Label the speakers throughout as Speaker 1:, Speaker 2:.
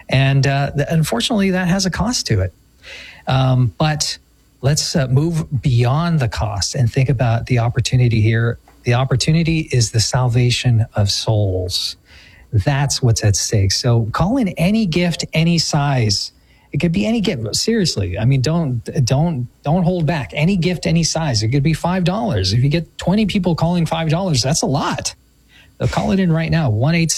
Speaker 1: And unfortunately, that has a cost to it. But let's move beyond the cost and think about the opportunity here. The opportunity is the salvation of souls. That's what's at stake. So call in any gift, any size. It could be any gift. Seriously, I mean, don't hold back. Any gift, any size. It could be $5. If you get 20 people calling $5, that's a lot. So call it in right now,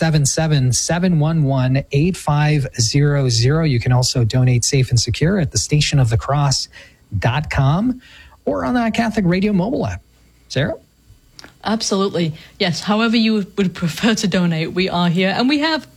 Speaker 1: 1-877-711-8500. You can also donate safe and secure at thestationofthecross.com or on the Catholic Radio mobile app. Sarah?
Speaker 2: Absolutely. Yes, however you would prefer to donate, we are here. And we have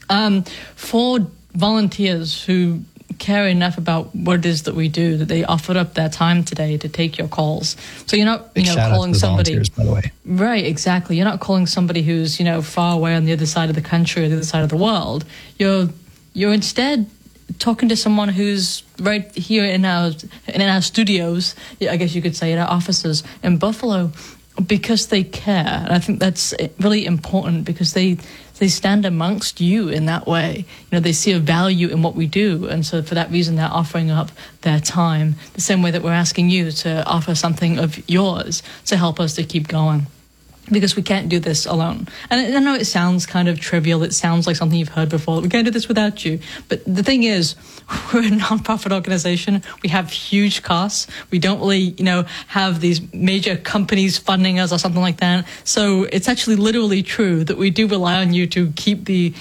Speaker 2: 4 volunteers who care enough about what it is that we do that they offered up their time today to take your calls. So you're not, calling somebody,
Speaker 1: by the way.
Speaker 2: Right, exactly. You're not calling somebody who's, far away on the other side of the country or the other side of the world. You're instead talking to someone who's right here in our studios, I guess you could say, in our offices in Buffalo, because they care. And I think that's really important because they stand amongst you in that way. They see a value in what we do. And so for that reason, they're offering up their time the same way that we're asking you to offer something of yours to help us to keep going. Because we can't do this alone. And I know it sounds kind of trivial. It sounds like something you've heard before. We can't do this without you. But the thing is, we're a nonprofit organization. We have huge costs. We don't really, have these major companies funding us or something like that. So it's actually literally true that we do rely on you to keep the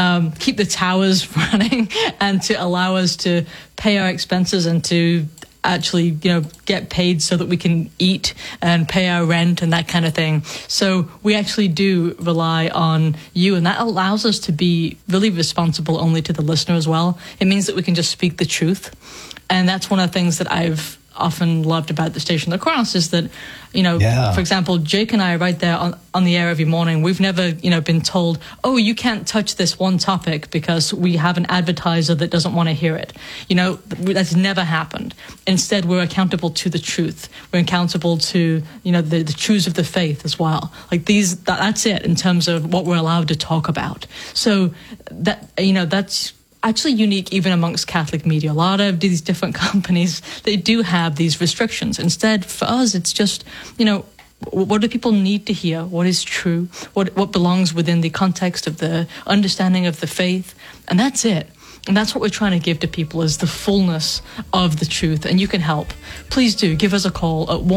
Speaker 2: towers running and to allow us to pay our expenses and to actually, get paid so that we can eat and pay our rent and that kind of thing. So we actually do rely on you, and that allows us to be really responsible only to the listener as well. It means that we can just speak the truth. And that's one of the things that I've often loved about the Station of the Cross is that, for example, Jake and I are right there on the air every morning. We've never, been told, oh, you can't touch this one topic because we have an advertiser that doesn't want to hear it. That's never happened. Instead, we're accountable to the truth. We're accountable to, the truths of the faith as well. Like that's it in terms of what we're allowed to talk about. So that, that's actually unique even amongst Catholic media. A lot of these different companies, they do have these restrictions. Instead, for us, it's just, what do people need to hear? What is true? What belongs within the context of the understanding of the faith? And that's it. And that's what we're trying to give to people is the fullness of the truth. And you can help. Please do give us a call at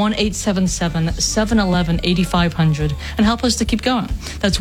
Speaker 2: 1-877-711-8500 and help us to keep going. That's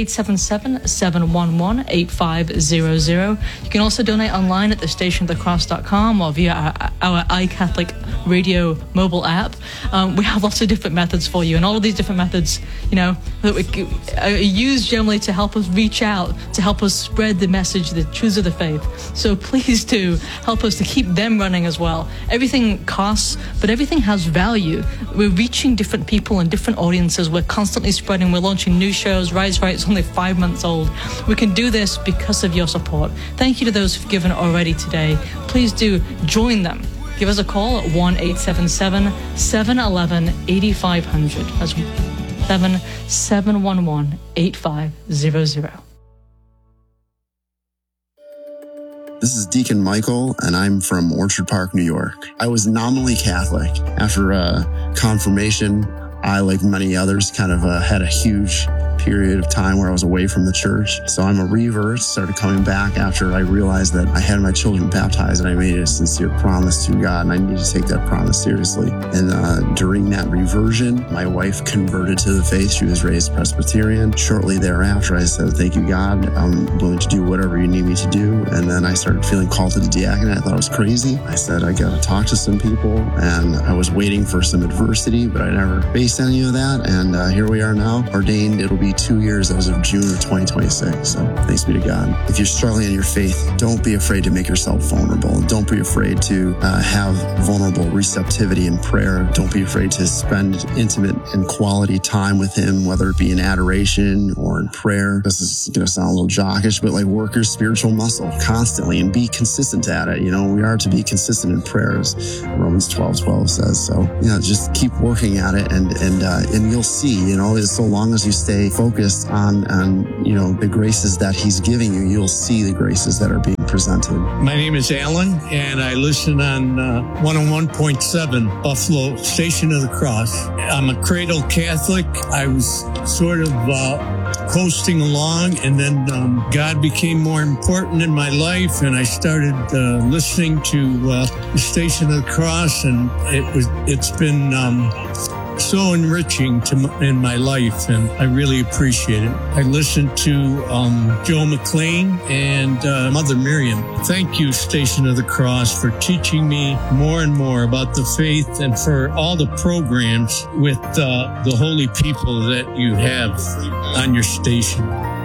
Speaker 2: 1-877-711-8500. You can also donate online at thestationofthecross.com or via our iCatholic Radio mobile app. We have lots of different methods for you. And all of these different methods, that we use generally to help us reach out, to help us spread the message, the truths of the faith. So please do help us to keep them running as well. Everything costs, but everything has value. We're reaching different people and different audiences. We're constantly spreading. We're launching new shows. Rise Right's only 5 months old. We can do this because of your support. Thank you to those who've given already today. Please do join them. Give us a call at 1-877-711-8500. That's 711-8500.
Speaker 3: This is Deacon Michael, and I'm from Orchard Park, New York. I was nominally Catholic. After confirmation, I, like many others, kind of had a huge period of time where I was away from the church. So I'm a revert, started coming back after I realized that I had my children baptized and I made a sincere promise to God, and I needed to take that promise seriously. And during that reversion, my wife converted to the faith. She was raised Presbyterian. Shortly thereafter, I said, thank you, God. I'm willing to do whatever you need me to do. And then I started feeling called to the diaconate. I thought I was crazy. I said, I got to talk to some people. And I was waiting for some adversity, but I never faced any of that. And here we are now, ordained. It'll be 2 years as of June of 2026. So thanks be to God. If you're struggling in your faith, don't be afraid to make yourself vulnerable. Don't be afraid to have vulnerable receptivity in prayer. Don't be afraid to spend intimate and quality time with Him, whether it be in adoration or in prayer. This is going to sound a little jockish, but like work your spiritual muscle constantly and be consistent at it. We are to be consistent in prayers. Romans 12:12 says. So, just keep working at it and you'll see, as so long as you stay focused focused on the graces that he's giving you, you'll see the graces that are being presented.
Speaker 4: My name is Alan, and I listen on 101.7 Buffalo, Station of the Cross. I'm a cradle Catholic. I was sort of coasting along, and then God became more important in my life, and I started listening to the Station of the Cross, and it's been so enriching in my life, and I really appreciate it. I listened to Joe McLean and Mother Miriam. Thank you, Station of the Cross, for teaching me more and more about the faith, and for all the programs with the holy people that you have on your station.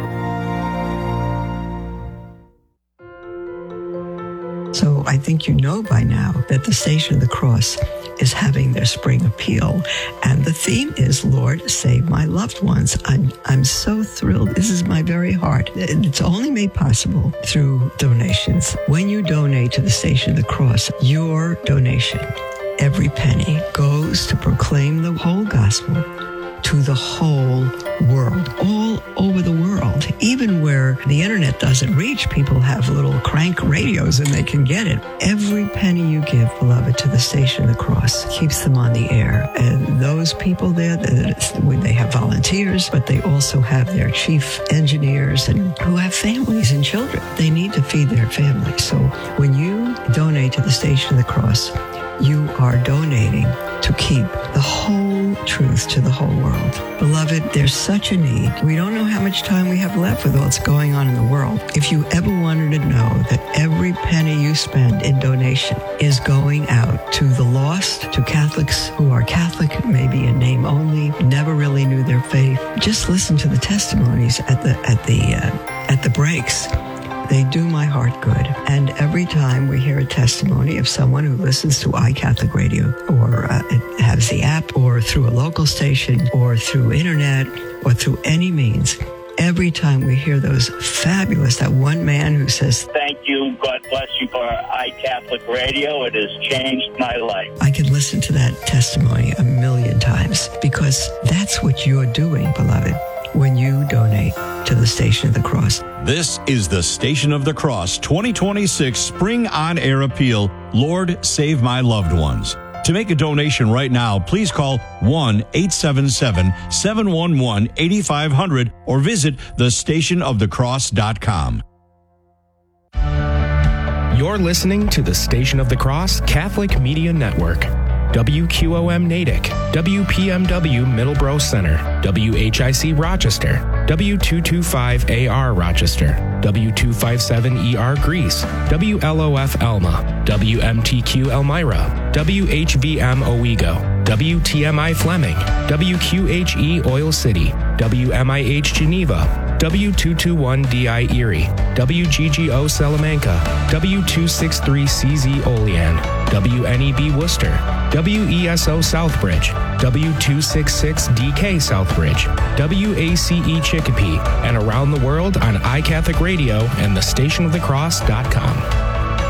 Speaker 5: So I think you know by now that the Station of the Cross is having their spring appeal, and the theme is Lord, Save My Loved Ones. I'm so thrilled. This is my very heart. It's only made possible through donations. When you donate to the Station of the Cross, your donation, every penny, goes to proclaim the whole gospel to the whole world, all over the world. Even where the internet doesn't reach, people have little crank radios and they can get it. Every penny you give, beloved, to the Station of the Cross keeps them on the air. And those people there, they have volunteers, but they also have their chief engineers and who have families and children. They need to feed their families. So when you donate to the Station of the Cross, you are donating to keep the whole truth to the whole world. Beloved, there's such a need. We don't know how much time we have left with what's going on in the world. If you ever wanted to know that every penny you spend in donation is going out to the lost, to Catholics who are Catholic, maybe in name only, never really knew their faith, just listen to the testimonies at the breaks. They do my heart good. And every time we hear a testimony of someone who listens to iCatholic Radio, or it has the app, or through a local station, or through internet, or through any means, every time we hear those fabulous, that one man who says,
Speaker 6: "Thank you, God bless you for iCatholic Radio. It has changed my life."
Speaker 5: I could listen to that testimony a million times, because that's what you're doing, beloved, when you donate to the Station of the Cross.
Speaker 7: This is the Station of the Cross 2026 Spring On Air Appeal, Lord, Save My Loved Ones. To make a donation right now, please call 1-877-711-8500 or visit thestationofthecross.com.
Speaker 8: You're listening to the Station of the Cross Catholic Media Network. WQOM Natick, WPMW Middleborough Center, WHIC Rochester, W225AR Rochester, W257ER Greece, WLOF Elma, WMTQ Elmira, WHVM Owego, WTMI Fleming, WQHE Oil City, WMIH Geneva, W221DI Erie, WGGO Salamanca, W263CZ Olean, WNEB Worcester, WESO Southbridge, W266DK Southbridge, WACE Chicopee, and around the world on iCatholic Radio and thestationofthecross.com.